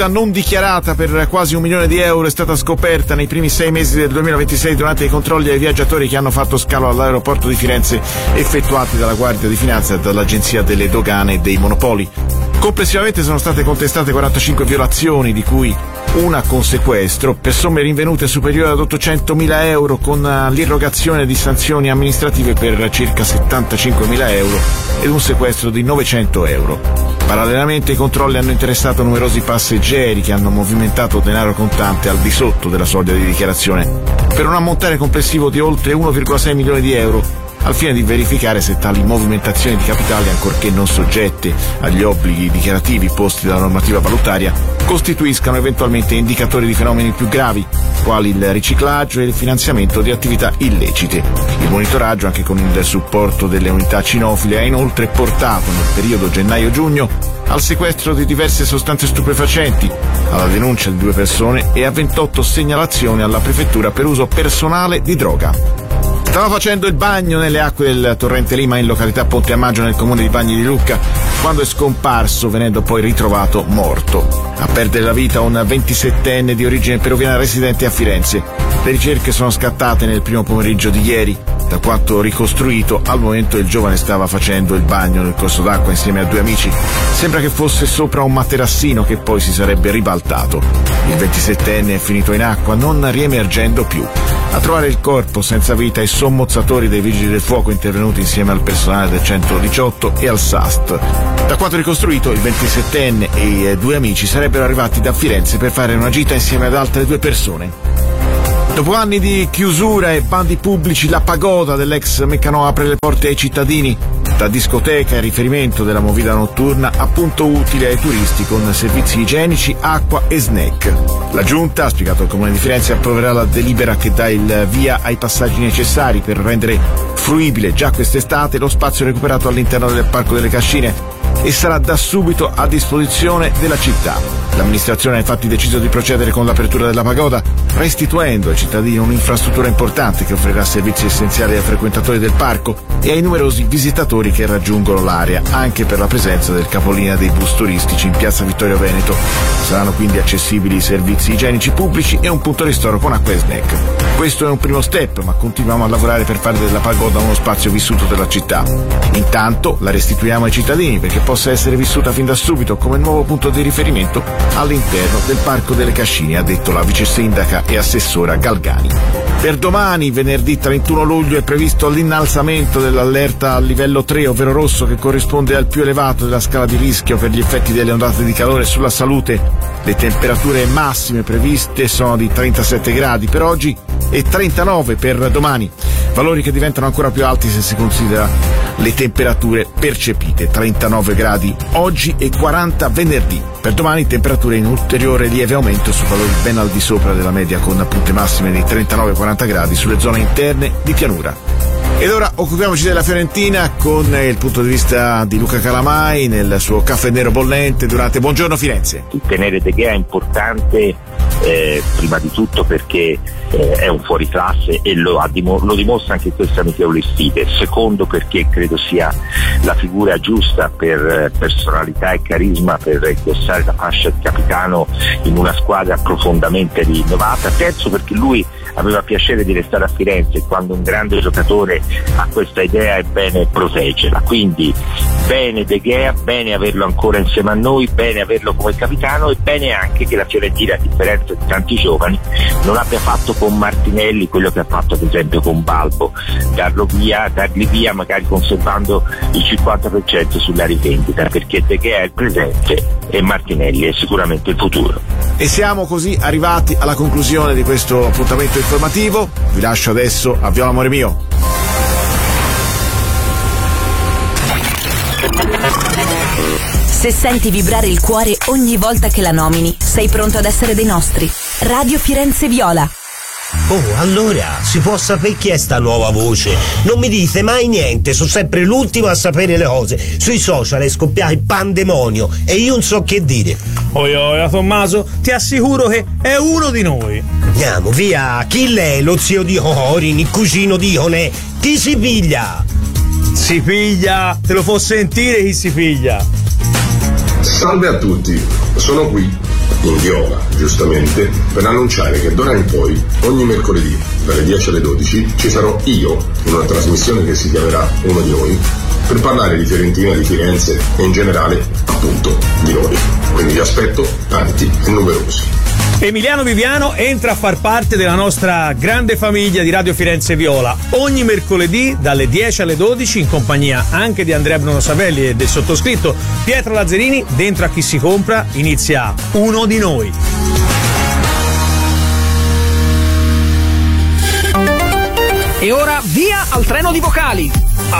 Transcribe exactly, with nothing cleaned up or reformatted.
non dichiarata per quasi un milione di euro è stata scoperta nei primi sei mesi del duemilaventisei durante i controlli ai viaggiatori che hanno fatto scalo all'aeroporto di Firenze effettuati dalla Guardia di Finanza e dall'Agenzia delle Dogane e dei Monopoli. Complessivamente sono state contestate quarantacinque violazioni, di cui una con sequestro, per somme rinvenute superiori ad ottocentomila euro, con l'irrogazione di sanzioni amministrative per circa settantacinquemila euro ed un sequestro di novecento euro. Parallelamente i controlli hanno interessato numerosi passeggeri che hanno movimentato denaro contante al di sotto della soglia di dichiarazione, per un ammontare complessivo di oltre uno virgola sei milioni di euro, al fine di verificare se tali movimentazioni di capitali, ancorché non soggette agli obblighi dichiarativi posti dalla normativa valutaria, costituiscano eventualmente indicatori di fenomeni più gravi, quali il riciclaggio e il finanziamento di attività illecite. Il monitoraggio, anche con il supporto delle unità cinofile, ha inoltre portato nel periodo gennaio-giugno al sequestro di diverse sostanze stupefacenti, alla denuncia di due persone e a ventotto segnalazioni alla prefettura per uso personale di droga. Stava facendo il bagno nelle acque del torrente Lima in località Ponte a Maggio nel comune di Bagni di Lucca quando è scomparso, venendo poi ritrovato morto. A perdere la vita un ventisettenne di origine peruviana residente a Firenze. Le ricerche sono scattate nel primo pomeriggio di ieri. Da quanto ricostruito, al momento il giovane stava facendo il bagno nel corso d'acqua insieme a due amici. Sembra che fosse sopra un materassino che poi si sarebbe ribaltato. Il ventisettenne è finito in acqua, non riemergendo più. A trovare il corpo senza vita i sommozzatori dei vigili del fuoco intervenuti insieme al personale del centodiciotto e al S A S T. Da quanto ricostruito, il ventisettenne e i due amici sarebbero arrivati da Firenze per fare una gita insieme ad altre due persone. Dopo anni di chiusura e bandi pubblici, la pagoda dell'ex Meccanò apre le porte ai cittadini. Da discoteca e riferimento della movida notturna a punto utile ai turisti con servizi igienici, acqua e snack. La Giunta, ha spiegato il Comune di Firenze, approverà la delibera che dà il via ai passaggi necessari per rendere fruibile già quest'estate lo spazio recuperato all'interno del Parco delle Cascine e sarà da subito a disposizione della città. L'amministrazione ha infatti deciso di procedere con l'apertura della pagoda, restituendo ai cittadini un'infrastruttura importante che offrirà servizi essenziali ai frequentatori del parco e ai numerosi visitatori che raggiungono l'area, anche per la presenza del capolinea dei bus turistici in piazza Vittorio Veneto. Saranno quindi accessibili i servizi igienici pubblici e un punto ristoro con acqua e snack. Questo è un primo step, ma continuiamo a lavorare per fare della pagoda uno spazio vissuto della città. Intanto la restituiamo ai cittadini perché possa essere vissuta fin da subito come nuovo punto di riferimento all'interno del Parco delle Cascine, ha detto la vice sindaca e assessora Galgani. Per domani, venerdì trentuno luglio, è previsto l'innalzamento dell'allerta a livello tre, ovvero rosso, che corrisponde al più elevato della scala di rischio per gli effetti delle ondate di calore sulla salute. Le temperature massime previste sono di trentasette gradi per oggi e trentanove per domani, valori che diventano ancora più alti se si considera le temperature percepite: trentanove gradi oggi e quaranta venerdì. Per domani temperature in ulteriore lieve aumento su valori ben al di sopra della media, con punte massime di trentanove quaranta gradi sulle zone interne di pianura. Ed ora occupiamoci della Fiorentina con il punto di vista di Luca Calamai nel suo caffè nero bollente durante Buongiorno Firenze. Tenere De Gea è importante eh, prima di tutto perché eh, è un fuoriclasse e lo, ha dim- lo dimostra anche in queste amichevoli sfide. Secondo, perché credo sia la figura giusta per eh, personalità e carisma per indossare la fascia di capitano in una squadra profondamente rinnovata. Terzo, perché lui aveva piacere di restare a Firenze e quando un grande giocatore ha questa idea è bene proteggerla. Quindi bene De Gea, bene averlo ancora insieme a noi, bene averlo come capitano e bene anche che la Fiorentina, a differenza di tanti giovani, non abbia fatto con Martinelli quello che ha fatto ad esempio con Balbo, darlo via, dargli via magari conservando il cinquanta per cento sulla rivendita, perché De Gea è il presente e Martinelli è sicuramente il futuro. E siamo così arrivati alla conclusione di questo appuntamento informativo. Vi lascio adesso a Viola Amore Mio. Se senti vibrare il cuore ogni volta che la nomini, sei pronto ad essere dei nostri. Radio Firenze Viola. Oh, allora, si può sapere chi è sta nuova voce? Non mi dite mai niente, sono sempre l'ultimo a sapere le cose. Sui social è scoppiato il pandemonio e io non so che dire. Oi oi, Tommaso, ti assicuro che è uno di noi. Andiamo, via, chi lei? Lo zio di Orin, il cugino di Onè? Chi si piglia? Si piglia, te lo può sentire chi si piglia. Salve a tutti, sono qui. in viola, giustamente, per annunciare che d'ora in poi, ogni mercoledì, dalle dieci alle dodici, ci sarò io, in una trasmissione che si chiamerà Uno di Noi, per parlare di Fiorentina, di Firenze e in generale, appunto, di noi. Quindi vi aspetto tanti e numerosi. Emiliano Viviano entra a far parte della nostra grande famiglia di Radio Firenze Viola ogni mercoledì dalle dieci alle dodici in compagnia anche di Andrea Bruno Savelli e del sottoscritto Pietro Lazzarini. Dentro a Chi si compra inizia Uno di Noi. E ora via al treno di vocali.